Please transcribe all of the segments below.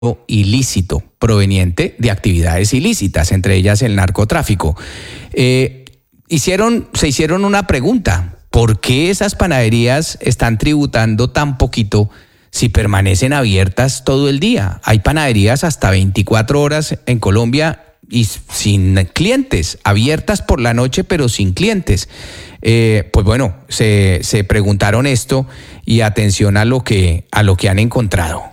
ilícito proveniente de actividades ilícitas, entre ellas el narcotráfico. Se hicieron una pregunta: ¿por qué esas panaderías están tributando tan poquito si permanecen abiertas todo el día? Hay panaderías hasta 24 horas en Colombia y sin clientes, abiertas por la noche pero sin clientes. Pues bueno, se preguntaron esto y atención a lo que han encontrado.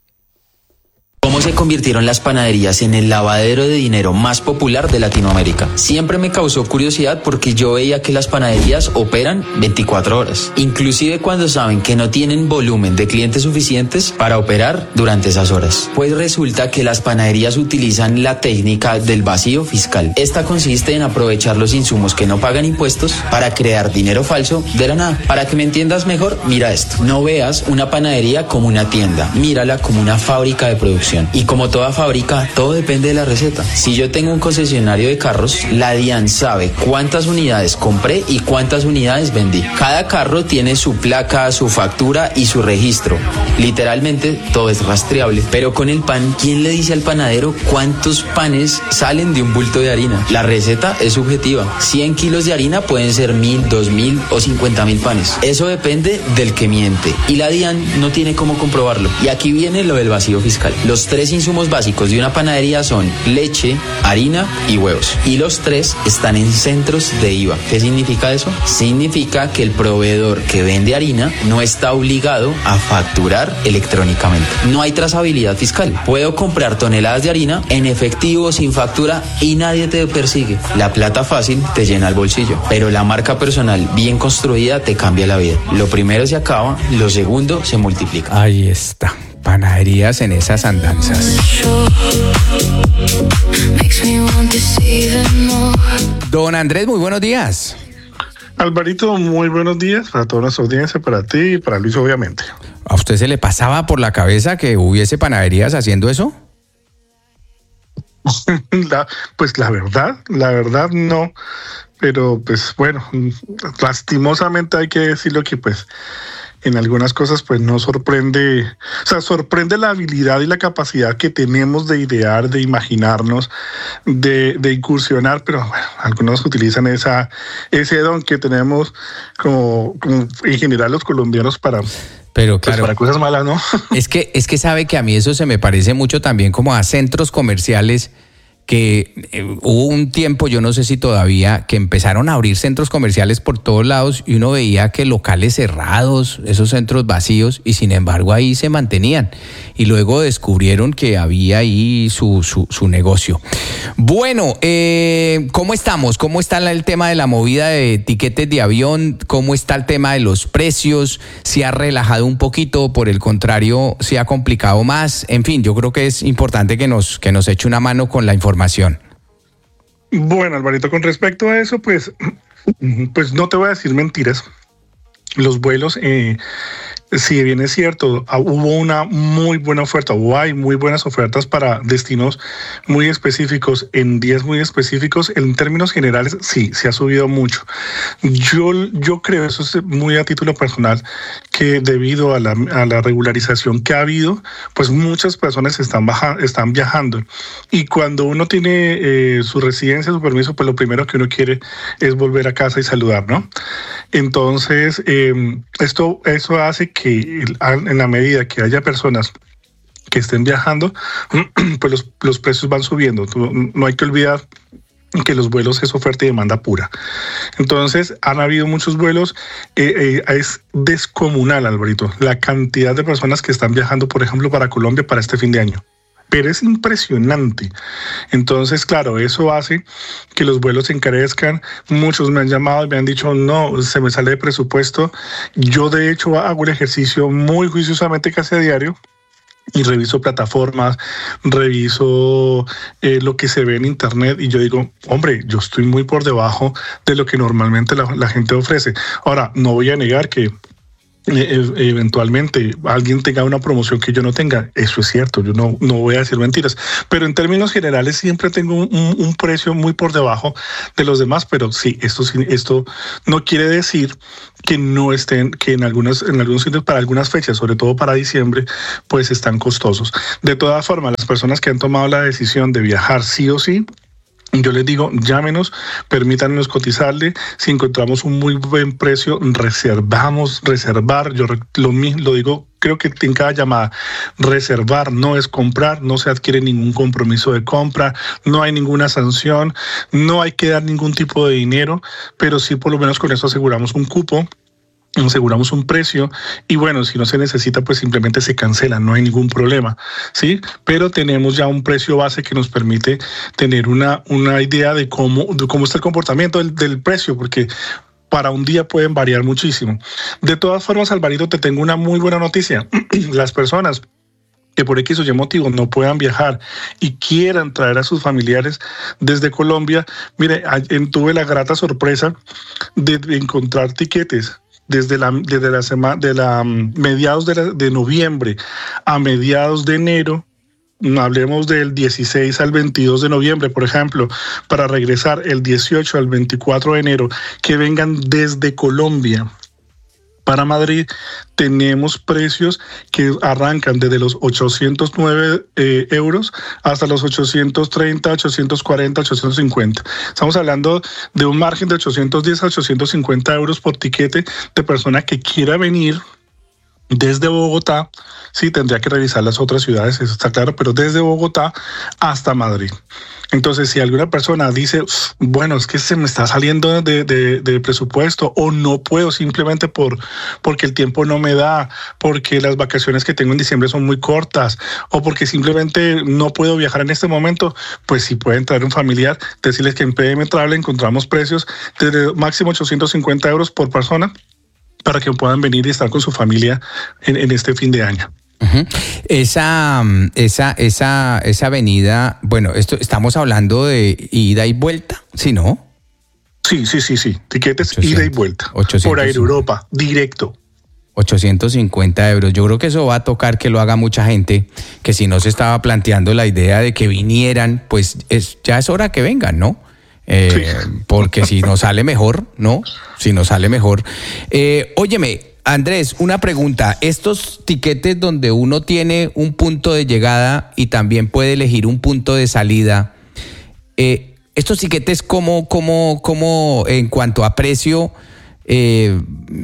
¿Cómo se convirtieron las panaderías en el lavadero de dinero más popular de Latinoamérica? Siempre me causó curiosidad porque yo veía que las panaderías operan 24 horas, inclusive cuando saben que no tienen volumen de clientes suficientes para operar durante esas horas. Pues resulta que las panaderías utilizan la técnica del vacío fiscal. Esta consiste en aprovechar los insumos que no pagan impuestos para crear dinero falso de la nada. Para que me entiendas mejor, mira esto. No veas una panadería como una tienda, mírala como una fábrica de producción. Y como toda fábrica, todo depende de la receta. Si yo tengo un concesionario de carros, la DIAN sabe cuántas unidades compré y cuántas unidades vendí. Cada carro tiene su placa, su factura y su registro. Literalmente todo es rastreable. Pero con el pan, ¿quién le dice al panadero cuántos panes salen de un bulto de harina? La receta es subjetiva. 100 kilos de harina pueden ser 1.000, 2.000 o 50.000 panes. Eso depende del que miente. Y la DIAN no tiene cómo comprobarlo. Y aquí viene lo del vacío fiscal. Los 3 insumos básicos de una panadería son leche, harina y huevos. Y los 3 están en centros de IVA. ¿Qué significa eso? Significa que el proveedor que vende harina no está obligado a facturar electrónicamente. No hay trazabilidad fiscal. Puedo comprar toneladas de harina en efectivo, sin factura, y nadie te persigue. La plata fácil te llena el bolsillo, pero la marca personal bien construida te cambia la vida. Lo primero se acaba, lo segundo se multiplica. Ahí está. Panaderías en esas andanzas. Don Andrés, muy buenos días. Alvarito, muy buenos días para toda nuestra audiencia, para ti y para Luis, obviamente. ¿A usted se le pasaba por la cabeza que hubiese panaderías haciendo eso? La verdad no, pero pues bueno, lastimosamente hay que decirlo que pues en algunas cosas pues no sorprende, o sea, sorprende la habilidad y la capacidad que tenemos de idear, de imaginarnos, de incursionar, pero bueno, algunos utilizan ese don que tenemos como en general los colombianos para... Pero claro, pues para cosas malas, ¿no? Es que sabe que a mí eso se me parece mucho también como a centros comerciales que hubo un tiempo, yo no sé si todavía, que empezaron a abrir centros comerciales por todos lados y uno veía que locales cerrados, esos centros vacíos, y sin embargo ahí se mantenían. Y luego descubrieron que había ahí su negocio. Bueno, ¿cómo estamos? ¿Cómo está el tema de la movida de tiquetes de avión? ¿Cómo está el tema de los precios? ¿Se ha relajado un poquito? Por el contrario, ¿se ha complicado más? En fin, yo creo que es importante que nos eche una mano con la información. Bueno, Alvarito, con respecto a eso, pues no te voy a decir mentiras. Los vuelos, si bien es cierto, hubo una muy buena oferta, o hay muy buenas ofertas para destinos muy específicos, en días muy específicos, en términos generales, sí, se ha subido mucho. Yo creo, eso es muy a título personal, que debido a la regularización que ha habido, pues muchas personas están viajando. Y cuando uno tiene su residencia, su permiso, pues lo primero que uno quiere es volver a casa y saludar, ¿no? Entonces, eso hace que en la medida que haya personas que estén viajando, pues los precios van subiendo. No hay que olvidar que los vuelos es oferta y demanda pura. Entonces, han habido muchos vuelos, es descomunal, Alvarito, la cantidad de personas que están viajando, por ejemplo, para Colombia para este fin de año. Pero es impresionante. Entonces, claro, eso hace que los vuelos se encarezcan. Muchos me han llamado y me han dicho, no, se me sale de presupuesto. Yo, de hecho, hago el ejercicio muy juiciosamente casi a diario y reviso plataformas, reviso lo que se ve en internet y yo digo, hombre, yo estoy muy por debajo de lo que normalmente la gente ofrece. Ahora, no voy a negar que eventualmente alguien tenga una promoción que yo no tenga. Eso es cierto, yo no voy a decir mentiras, pero en términos generales siempre tengo un precio muy por debajo de los demás, pero sí, esto no quiere decir que no estén, que en algunos sitios para algunas fechas, sobre todo para diciembre, pues están costosos. De todas formas, las personas que han tomado la decisión de viajar sí o sí, yo les digo, llámenos, permítanos cotizarle. Si encontramos un muy buen precio, reservar. Yo lo digo, creo que en cada llamada, reservar no es comprar, no se adquiere ningún compromiso de compra, no hay ninguna sanción, no hay que dar ningún tipo de dinero, pero sí por lo menos con eso aseguramos un cupo, aseguramos un precio y bueno, si no se necesita, pues simplemente se cancela, no hay ningún problema, ¿sí? Pero tenemos ya un precio base que nos permite tener una idea de cómo está el comportamiento del precio, porque para un día pueden variar muchísimo. De todas formas, Alvarito, te tengo una muy buena noticia. Las personas que por X o Y motivo no puedan viajar y quieran traer a sus familiares desde Colombia, mire, tuve la grata sorpresa de encontrar tiquetes desde mediados de noviembre a mediados de enero. Hablemos del 16 al 22 de noviembre, por ejemplo, para regresar el 18 al 24 de enero, que vengan desde Colombia para Madrid. Tenemos precios que arrancan desde los 809 euros hasta los 830, 840, 850. Estamos hablando de un margen de 810 a 850 euros por tiquete de persona que quiera venir desde Bogotá. Sí, tendría que revisar las otras ciudades, eso está claro, pero desde Bogotá hasta Madrid. Entonces, si alguna persona dice, bueno, es que se me está saliendo de presupuesto o no puedo simplemente porque el tiempo no me da, porque las vacaciones que tengo en diciembre son muy cortas o porque simplemente no puedo viajar en este momento, pues si pueden traer un familiar, decirles que en PM Travel encontramos precios desde máximo 850 euros por persona para que puedan venir y estar con su familia en este fin de año. Uh-huh. Esa avenida, bueno, estamos hablando de ida y vuelta, ¿sí, no? Sí. Tiquetes 800, ida y vuelta. 850. Por Air Europa, directo. 850 euros. Yo creo que eso va a tocar que lo haga mucha gente, que si no se estaba planteando la idea de que vinieran, pues ya es hora que vengan, ¿no? Sí. Porque si nos sale mejor, ¿no? Si nos sale mejor. Óyeme, Andrés, una pregunta. Estos tiquetes donde uno tiene un punto de llegada y también puede elegir un punto de salida, estos tiquetes, ¿cómo en cuanto a precio, qué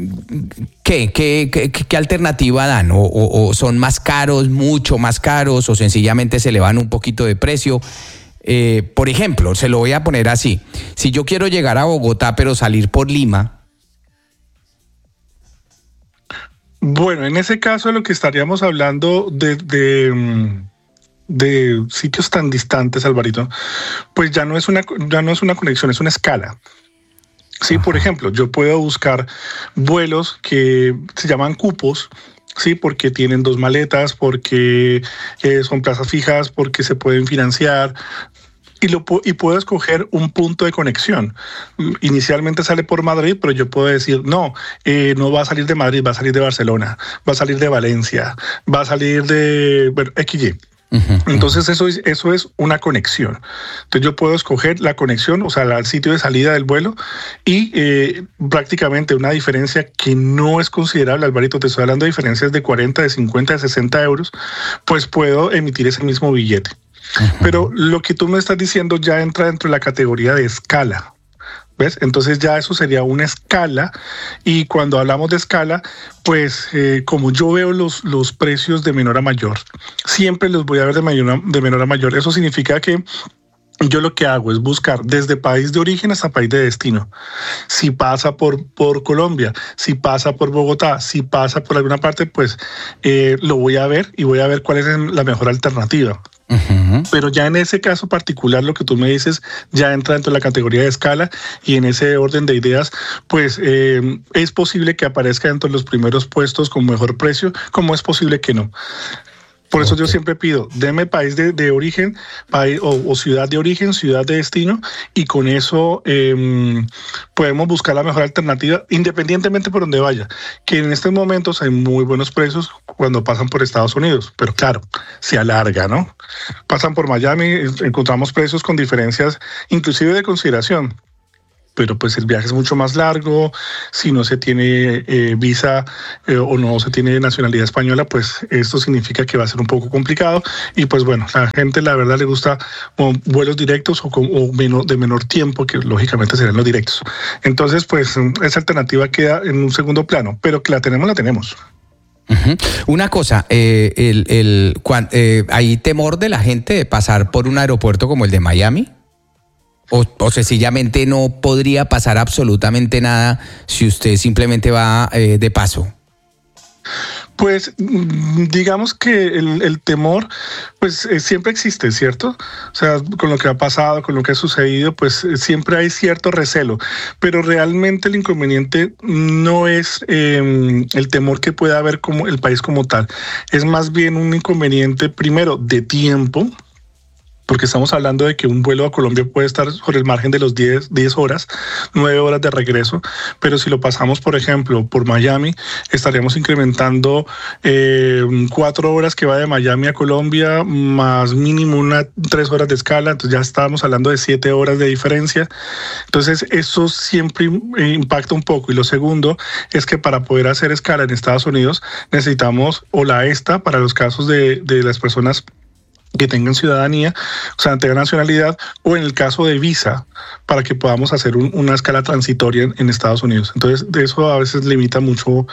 alternativa dan? ¿O son más caros, mucho más caros, o sencillamente se elevan un poquito de precio? Por ejemplo, se lo voy a poner así. Si yo quiero llegar a Bogotá, pero salir por Lima. Bueno, en ese caso lo que estaríamos hablando de sitios tan distantes, Alvarito, pues ya no es una conexión, es una escala. Sí, por ejemplo, yo puedo buscar vuelos que se llaman cupos. Sí, porque tienen 2 maletas, porque son plazas fijas, porque se pueden financiar y puedo escoger un punto de conexión. Inicialmente sale por Madrid, pero yo puedo decir, no va a salir de Madrid, va a salir de Barcelona, va a salir de Valencia, va a salir de XY. Entonces eso es una conexión. Entonces yo puedo escoger la conexión, o sea, el sitio de salida del vuelo y prácticamente una diferencia que no es considerable, Alvarito, te estoy hablando de diferencias de 40, de 50, de 60 euros, pues puedo emitir ese mismo billete. Pero lo que tú me estás diciendo ya entra dentro de la categoría de escala. ¿Ves? Entonces ya eso sería una escala y cuando hablamos de escala, pues como yo veo los precios de menor a mayor, siempre los voy a ver de menor a mayor. Eso significa que yo lo que hago es buscar desde país de origen hasta país de destino. Si pasa por Colombia, si pasa por Bogotá, si pasa por alguna parte, pues lo voy a ver y voy a ver cuál es la mejor alternativa. Pero ya en ese caso particular, lo que tú me dices ya entra dentro de la categoría de escala y en ese orden de ideas, pues es posible que aparezca dentro de los primeros puestos con mejor precio, como es posible que no. Por eso yo siempre pido, deme país de origen, país, o ciudad de origen, ciudad de destino, y con eso podemos buscar la mejor alternativa, independientemente por donde vaya. Que en estos momentos hay muy buenos precios cuando pasan por Estados Unidos, pero claro, se alarga, ¿no? Pasan por Miami, encontramos precios con diferencias, inclusive de consideración. Pero pues el viaje es mucho más largo, si no se tiene visa o no se tiene nacionalidad española, pues esto significa que va a ser un poco complicado y pues bueno, la gente la verdad le gusta vuelos directos de menor tiempo, que lógicamente serán los directos. Entonces pues esa alternativa queda en un segundo plano, pero que la tenemos. Uh-huh. Una cosa, ¿hay temor de la gente de pasar por un aeropuerto como el de Miami? O sencillamente no podría pasar absolutamente nada si usted simplemente va de paso. Pues digamos que el temor pues siempre existe, ¿cierto? O sea, con lo que ha pasado, con lo que ha sucedido, pues siempre hay cierto recelo, pero realmente el inconveniente no es el temor que pueda haber como el país como tal, es más bien un inconveniente primero de tiempo, porque estamos hablando de que un vuelo a Colombia puede estar sobre el margen de los 10 horas, 9 horas de regreso, pero si lo pasamos, por ejemplo, por Miami, estaríamos incrementando 4 horas que va de Miami a Colombia, más mínimo 3 horas de escala, entonces ya estábamos hablando de 7 horas de diferencia. Entonces eso siempre impacta un poco. Y lo segundo es que para poder hacer escala en Estados Unidos necesitamos o la ESTA para los casos de las personas que tengan ciudadanía, o sea, tengan nacionalidad, o en el caso de visa, para que podamos hacer una escala transitoria en Estados Unidos. Entonces, de eso a veces limita mucho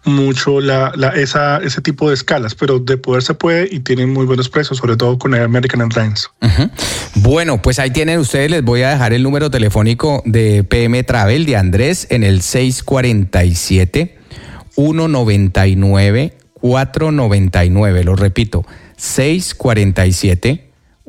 ese tipo de escalas, pero de poder se puede y tienen muy buenos precios, sobre todo con American Airlines. Uh-huh. Bueno, pues ahí tienen ustedes, les voy a dejar el número telefónico de PM Travel de Andrés en el 647-199-499, lo repito, 647-199-499,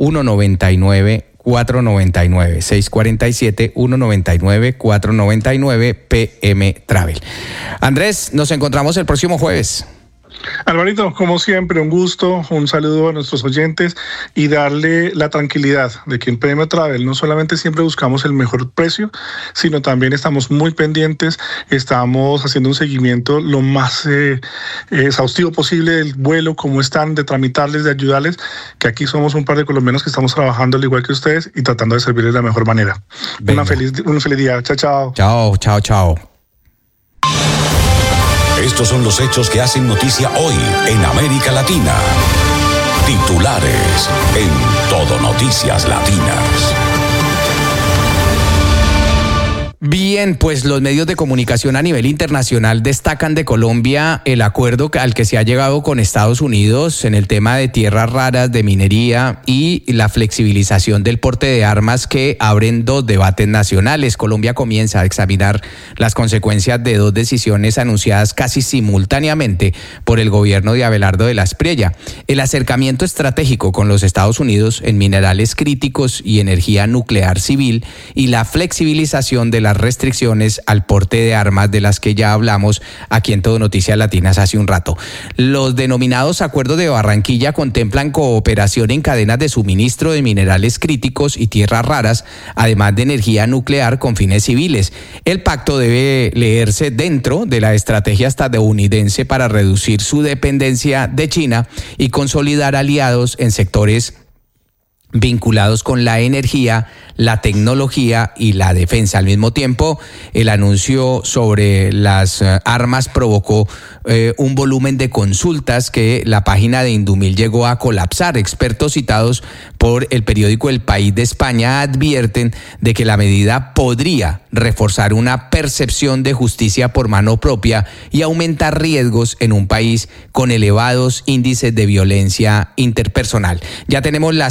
647-199-499, PM Travel. Andrés, nos encontramos el próximo jueves. Alvarito, como siempre, un gusto, un saludo a nuestros oyentes y darle la tranquilidad de que en PM Travel no solamente siempre buscamos el mejor precio, sino también estamos muy pendientes, estamos haciendo un seguimiento lo más exhaustivo posible del vuelo, cómo están, de tramitarles, de ayudarles, que aquí somos un par de colombianos que estamos trabajando al igual que ustedes y tratando de servirles de la mejor manera. Un feliz día. Chao. Chao. Estos son los hechos que hacen noticia hoy en América Latina. Titulares en Todo Noticias Latinas. Bien, pues los medios de comunicación a nivel internacional destacan de Colombia el acuerdo al que se ha llegado con Estados Unidos en el tema de tierras raras, de minería y la flexibilización del porte de armas que abren dos debates nacionales. Colombia comienza a examinar las consecuencias de dos decisiones anunciadas casi simultáneamente por el gobierno de Abelardo de la Espriella. El acercamiento estratégico con los Estados Unidos en minerales críticos y energía nuclear civil y la flexibilización de las restricciones al porte de armas de las que ya hablamos aquí en Todo Noticias Latinas hace un rato. Los denominados acuerdos de Barranquilla contemplan cooperación en cadenas de suministro de minerales críticos y tierras raras, además de energía nuclear con fines civiles. El pacto debe leerse dentro de la estrategia estadounidense para reducir su dependencia de China y consolidar aliados en sectores vinculados con la energía, la tecnología y la defensa. Al mismo tiempo, el anuncio sobre las armas provocó un volumen de consultas que la página de Indumil llegó a colapsar. Expertos citados por el periódico El País de España advierten de que la medida podría reforzar una percepción de justicia por mano propia y aumentar riesgos en un país con elevados índices de violencia interpersonal. Ya tenemos las 11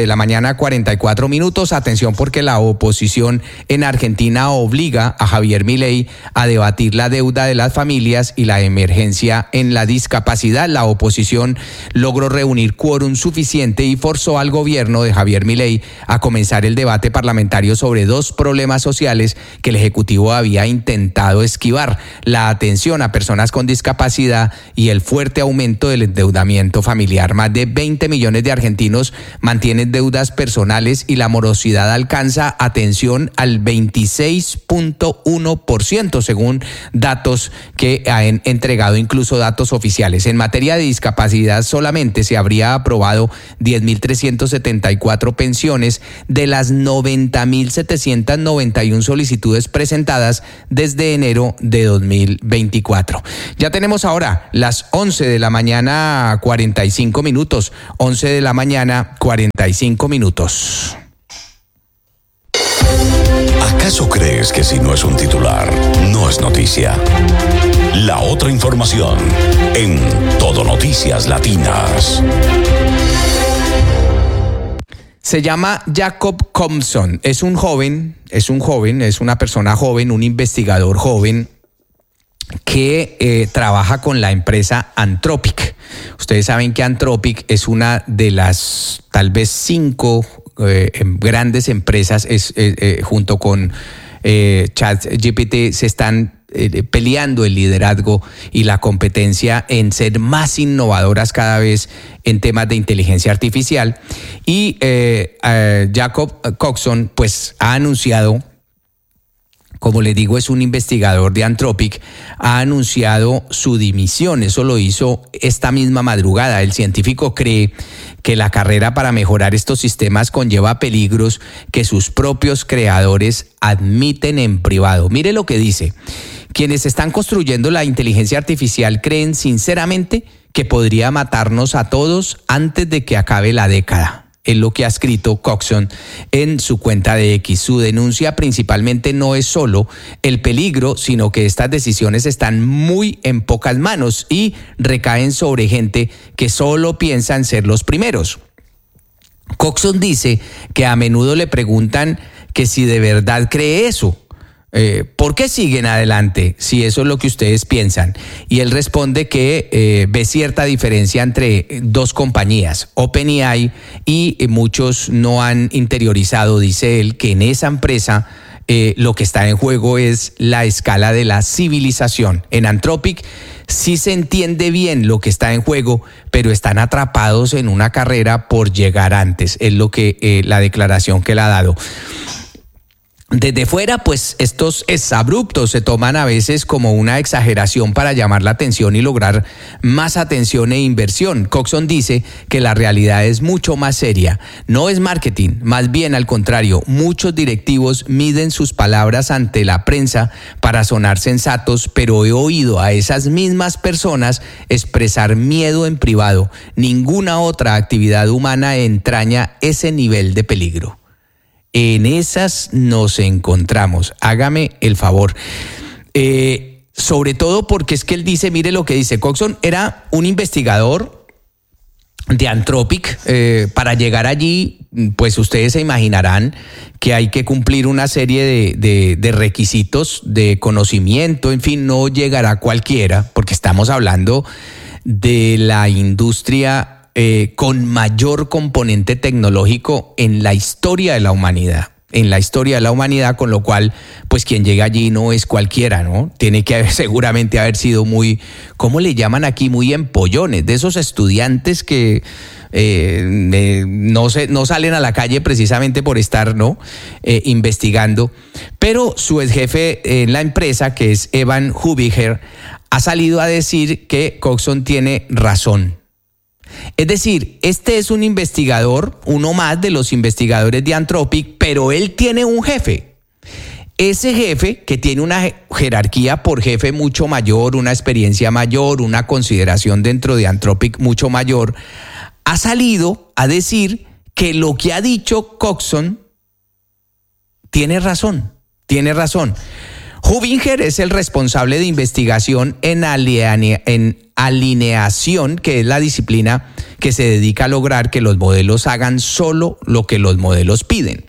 de la mañana, 44 minutos. Atención, porque la oposición en Argentina obliga a Javier Milei a debatir la deuda de las familias y la emergencia en la discapacidad. La oposición logró reunir quórum suficiente y forzó al gobierno de Javier Milei a comenzar el debate parlamentario sobre dos problemas sociales que el Ejecutivo había intentado esquivar: la atención a personas con discapacidad y el fuerte aumento del endeudamiento familiar. Más de 20 millones de argentinos mantienen deudas personales y la morosidad alcanza, atención, al 26.1%, según datos que han entregado incluso datos oficiales. En materia de discapacidad, solamente se habría aprobado 10.374 pensiones de las 90.791 solicitudes presentadas desde enero de 2024. Ya tenemos ahora las 11 de la mañana, 45 minutos. 11 de la mañana, 45 minutos. ¿Acaso crees que si no es un titular, no es noticia? La otra información en Todo Noticias Latinas. Se llama Jacob Compson. Es una persona joven, un investigador joven que trabaja con la empresa Anthropic. Ustedes saben que Anthropic es una de las tal vez 5 grandes empresas, junto con ChatGPT, se están peleando el liderazgo y la competencia en ser más innovadoras cada vez en temas de inteligencia artificial. Y Jacob Compson pues ha anunciado, como les digo, es un investigador de Anthropic, ha anunciado su dimisión. Eso lo hizo esta misma madrugada. El científico cree que la carrera para mejorar estos sistemas conlleva peligros que sus propios creadores admiten en privado. Mire lo que dice: quienes están construyendo la inteligencia artificial creen sinceramente que podría matarnos a todos antes de que acabe la década. Es lo que ha escrito Compson en su cuenta de X. Su denuncia principalmente no es solo el peligro, sino que estas decisiones están muy en pocas manos y recaen sobre gente que solo piensa en ser los primeros. Compson dice que a menudo le preguntan que si de verdad cree eso. ¿Por qué siguen adelante si eso es lo que ustedes piensan? Y él responde que ve cierta diferencia entre dos compañías, OpenAI, y muchos no han interiorizado, dice él, que en esa empresa lo que está en juego es la escala de la civilización. En Anthropic sí se entiende bien lo que está en juego, pero están atrapados en una carrera por llegar antes. Es lo que la declaración que él ha dado. Desde fuera, pues estos exabruptos se toman a veces como una exageración para llamar la atención y lograr más atención e inversión. Compson dice que la realidad es mucho más seria. No es marketing, más bien al contrario. Muchos directivos miden sus palabras ante la prensa para sonar sensatos, pero he oído a esas mismas personas expresar miedo en privado. Ninguna otra actividad humana entraña ese nivel de peligro. En esas nos encontramos. Hágame el favor. Sobre todo porque es que él dice, mire lo que dice. Compson era un investigador de Anthropic. Para llegar allí, pues ustedes se imaginarán que hay que cumplir una serie de requisitos de conocimiento. En fin, no llegará cualquiera, porque estamos hablando de la industria con mayor componente tecnológico en la historia de la humanidad. Con lo cual, pues quien llega allí no es cualquiera, ¿no? Tiene que seguramente haber sido muy, ¿cómo le llaman aquí? Muy empollones, de esos estudiantes que no salen a la calle precisamente por estar, ¿no? Investigando. Pero su ex jefe en la empresa, que es Evan Hubiger, ha salido a decir que Compson tiene razón. Es decir, este es un investigador, uno más de los investigadores de Anthropic, pero él tiene un jefe. Ese jefe, que tiene una jerarquía por jefe mucho mayor, una experiencia mayor, una consideración dentro de Anthropic mucho mayor, ha salido a decir que lo que ha dicho Compson tiene razón. Hubinger es el responsable de investigación en alineación, que es la disciplina que se dedica a lograr que los modelos hagan solo lo que los modelos piden.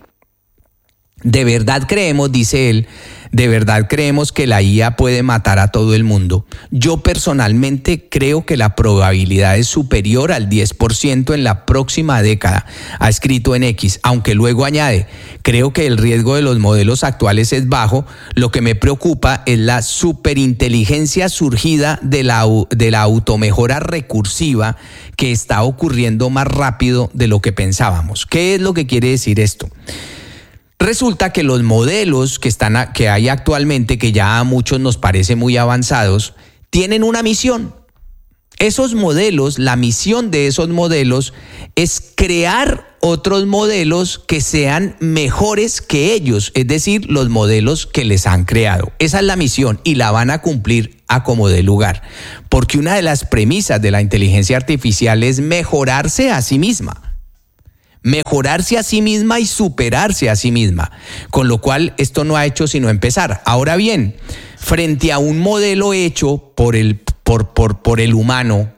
De verdad creemos, dice él, de verdad creemos que la IA puede matar a todo el mundo. Yo personalmente creo que la probabilidad es superior al 10% en la próxima década, ha escrito en X, aunque luego añade, creo que el riesgo de los modelos actuales es bajo, lo que me preocupa es la superinteligencia surgida de la automejora recursiva que está ocurriendo más rápido de lo que pensábamos. ¿Qué es lo que quiere decir esto? Resulta que los modelos que hay actualmente, que ya a muchos nos parece muy avanzados, tienen una misión. Esos modelos, la misión de esos modelos es crear otros modelos que sean mejores que ellos, es decir, los modelos que les han creado. Esa es la misión y la van a cumplir a como dé lugar, porque una de las premisas de la inteligencia artificial es mejorarse a sí misma. Mejorarse a sí misma y superarse a sí misma, con lo cual esto no ha hecho sino empezar. Ahora bien, frente a un modelo hecho por el humano,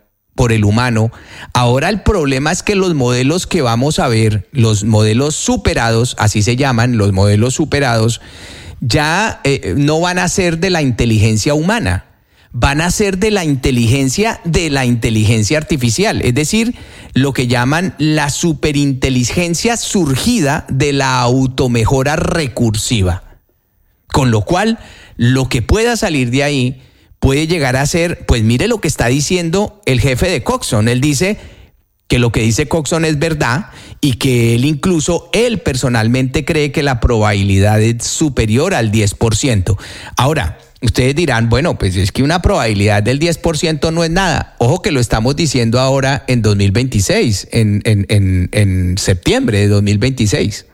ahora el problema es que los modelos que vamos a ver, los modelos superados, así se llaman, los modelos superados, ya no van a ser de la inteligencia humana. Van a ser de la inteligencia artificial, es decir, lo que llaman la superinteligencia surgida de la automejora recursiva. Con lo cual, lo que pueda salir de ahí puede llegar a ser, pues mire lo que está diciendo el jefe de Coxon. Él dice que lo que dice Coxon es verdad y que él personalmente cree que la probabilidad es superior al 10%. Ahora, ustedes dirán, bueno, pues es que una probabilidad del 10% no es nada. Ojo que lo estamos diciendo ahora en 2026, en septiembre de 2026.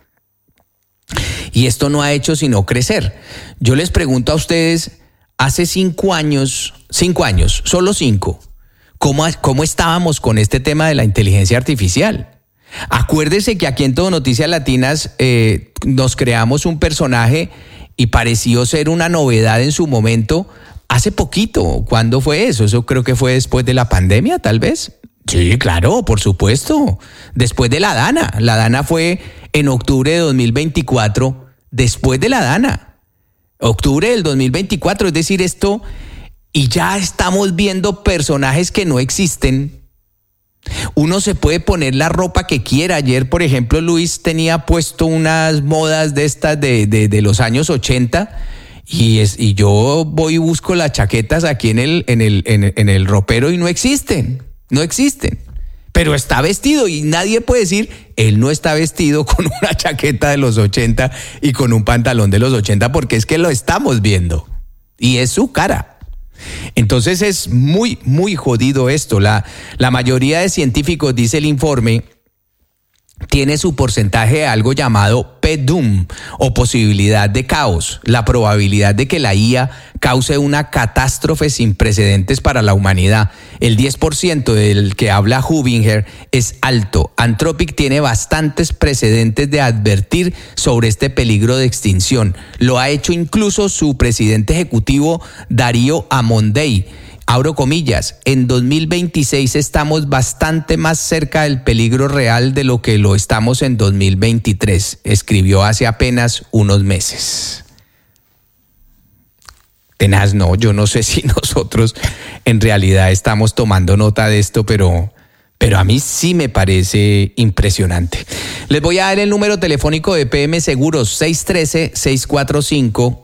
Y esto no ha hecho sino crecer. Yo les pregunto a ustedes, hace 5 años, solo 5, ¿cómo estábamos con este tema de la inteligencia artificial? Acuérdese que aquí en Todo Noticias Latinas nos creamos un personaje y pareció ser una novedad en su momento hace poquito. ¿Cuándo fue eso? Eso creo que fue después de la pandemia, tal vez. Sí, claro, por supuesto. Después de la Dana. La Dana fue en octubre de 2024, después de la Dana. Octubre del 2024, es decir, esto, y ya estamos viendo personajes que no existen. Uno se puede poner la ropa que quiera. Ayer, por ejemplo, Luis tenía puesto unas modas de estas de los años 80 y yo voy y busco las chaquetas aquí en el ropero y no existen. Pero está vestido y nadie puede decir, él no está vestido con una chaqueta de los 80 y con un pantalón de los 80 porque es que lo estamos viendo y es su cara. Entonces es muy, muy jodido esto. La mayoría de científicos, dice el informe, tiene su porcentaje de algo llamado PDUM o posibilidad de caos, la probabilidad de que la IA cause una catástrofe sin precedentes para la humanidad. El 10% del que habla Hubinger es alto. Anthropic tiene bastantes precedentes de advertir sobre este peligro de extinción. Lo ha hecho incluso su presidente ejecutivo Darío Amodei. Abro comillas, en 2026 estamos bastante más cerca del peligro real de lo que lo estamos en 2023, escribió hace apenas unos meses. Tenaz, no, yo no sé si nosotros en realidad estamos tomando nota de esto, pero a mí sí me parece impresionante. Les voy a dar el número telefónico de PM Seguros, 613-645-831.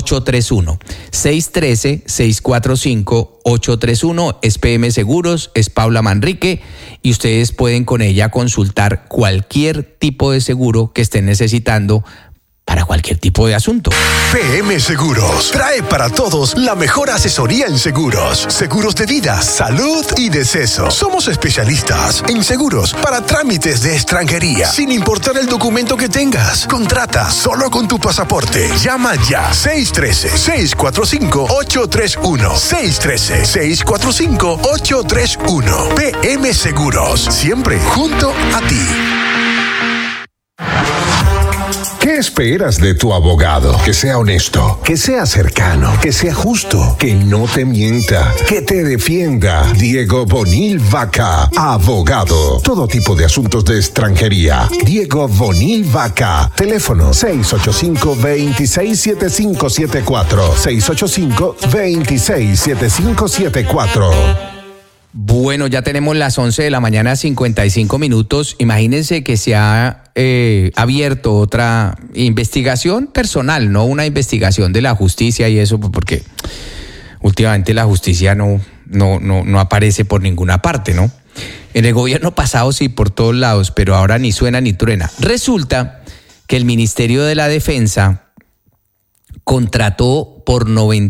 613-645-831 es PM Seguros, es Paula Manrique y ustedes pueden con ella consultar cualquier tipo de seguro que estén necesitando para cualquier tipo de asunto. PM Seguros trae para todos la mejor asesoría en seguros. Seguros de vida, salud y deceso. Somos especialistas en seguros para trámites de extranjería, sin importar el documento que tengas. Contrata solo con tu pasaporte. Llama ya. 613-645-831. 613-645-831. PM Seguros. Siempre junto a ti. ¿Qué ¿Qué esperas de tu abogado? Que sea honesto, que sea cercano, que sea justo, que no te mienta, que te defienda. Diego Bonil Vaca, abogado. Todo tipo de asuntos de extranjería. Diego Bonil Vaca. Teléfono 685-267574. 685-267574. Bueno, ya tenemos las 11 de la mañana, 55 minutos. Imagínense que se ha abierto otra investigación personal, no una investigación de la justicia y eso, porque últimamente la justicia no aparece por ninguna parte, ¿no? En el gobierno pasado sí, por todos lados, pero ahora ni suena ni truena. Resulta que el Ministerio de la Defensa contrató por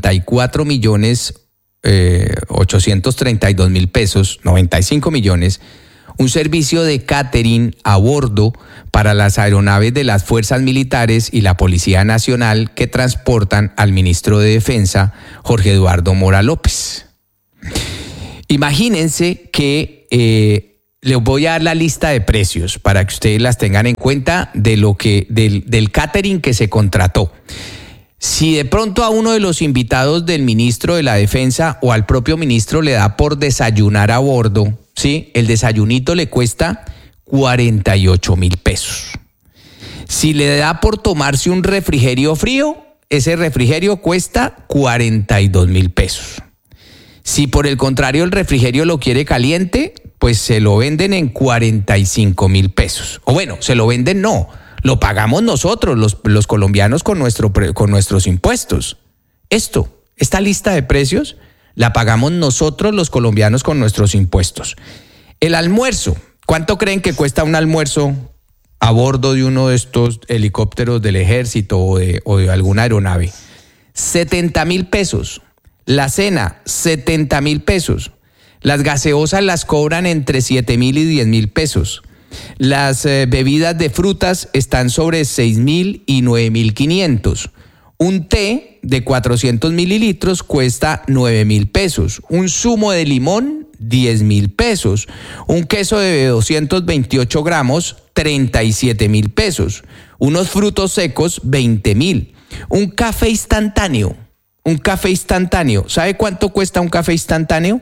94.832.000 pesos, 95 millones, un servicio de catering a bordo para las aeronaves de las fuerzas militares y la Policía Nacional que transportan al ministro de Defensa, Jorge Eduardo Mora López. Imagínense que les voy a dar la lista de precios para que ustedes las tengan en cuenta de lo que del catering que se contrató. Si de pronto a uno de los invitados del ministro de la Defensa o al propio ministro le da por desayunar a bordo, ¿sí? El desayunito le cuesta 48.000 pesos. Si le da por tomarse un refrigerio frío, ese refrigerio cuesta 42.000 pesos. Si por el contrario el refrigerio lo quiere caliente, pues se lo venden en 45.000 pesos. O bueno, se lo venden no. Lo pagamos nosotros, los colombianos, con nuestros impuestos. Esta lista de precios la pagamos nosotros, los colombianos, con nuestros impuestos. El almuerzo, ¿cuánto creen que cuesta un almuerzo a bordo de uno de estos helicópteros del ejército o de alguna aeronave? 70.000 pesos. La cena, 70.000 pesos. Las gaseosas las cobran entre 7.000 y 10.000 pesos. Las bebidas de frutas están sobre 6.000 y 9.500. Un té de 400 mililitros cuesta 9.000 pesos. Un zumo de limón, 10.000 pesos. Un queso de 228 gramos, 37.000 pesos. Unos frutos secos, 20.000. Un café instantáneo. ¿Sabe cuánto cuesta un café instantáneo?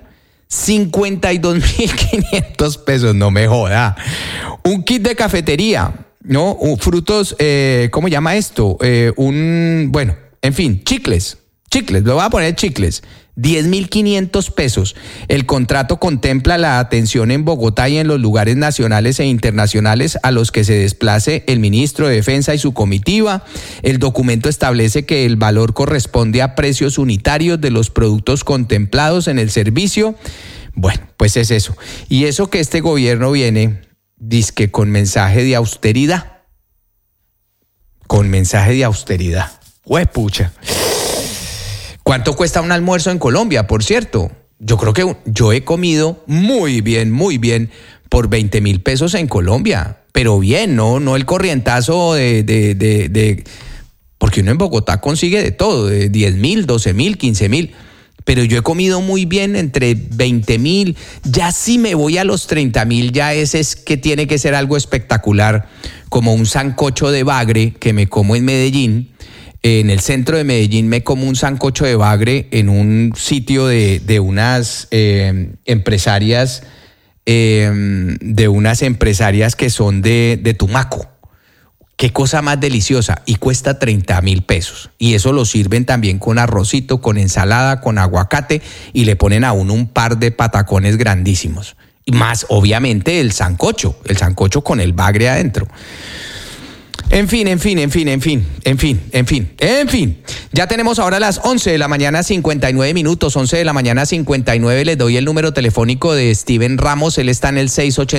52.500 pesos, no me joda. Un kit de cafetería, ¿no? Frutos, ¿cómo llama esto? Bueno, en fin, chicles, le voy a poner chicles. 10.500 pesos. El contrato contempla la atención en Bogotá y en los lugares nacionales e internacionales a los que se desplace el ministro de Defensa y su comitiva. El documento establece que el valor corresponde a precios unitarios de los productos contemplados en el servicio. Bueno, pues es eso. Y eso que este gobierno viene, dizque con mensaje de austeridad. ¡Juepucha! ¿Cuánto cuesta un almuerzo en Colombia, por cierto? Yo creo que yo he comido muy bien, por 20.000 pesos en Colombia. Pero bien, no el corrientazo de porque uno en Bogotá consigue de todo, de 10.000, 12.000, 15.000. Pero yo he comido muy bien entre 20.000. Ya si me voy a los 30.000, ya ese es que tiene que ser algo espectacular, como un sancocho de bagre que me como en Medellín. En el centro de Medellín me como un sancocho de bagre en un sitio de unas empresarias, que son de Tumaco. Qué cosa más deliciosa, y cuesta 30.000 pesos. Y eso lo sirven también con arrocito, con ensalada, con aguacate, y le ponen a uno un par de patacones grandísimos. Y más, obviamente, el sancocho con el bagre adentro. En fin. Ya tenemos ahora las 11 de la mañana, 59 minutos, 11 de la mañana, 59. Les doy el número telefónico de Steven Ramos. Él está en el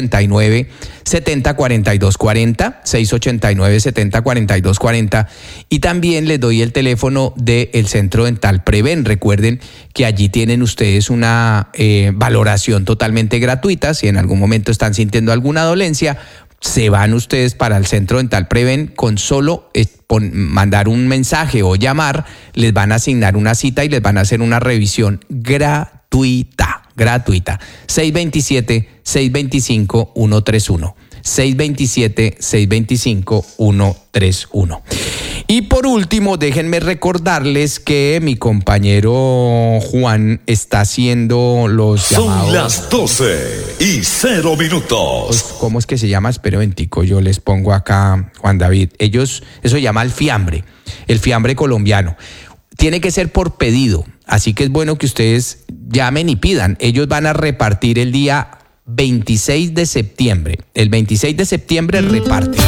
689-704240, 689-704240. Y también les doy el teléfono del Centro Dental Preven. Recuerden que allí tienen ustedes una valoración totalmente gratuita. Si en algún momento están sintiendo alguna dolencia, se van ustedes para el Centro Dental Preven. Con solo mandar un mensaje o llamar, les van a asignar una cita y les van a hacer una revisión gratuita. 627-625-131. 627-625-131. Y por último, déjenme recordarles que mi compañero Juan está haciendo los llamados. Son las 12:00. ¿Cómo es que se llama? Espera un momentico, yo les pongo acá, Juan David. Eso se llama el fiambre colombiano. Tiene que ser por pedido, así que es bueno que ustedes llamen y pidan. Ellos van a repartir el día 26 de septiembre. El 26 de septiembre reparten.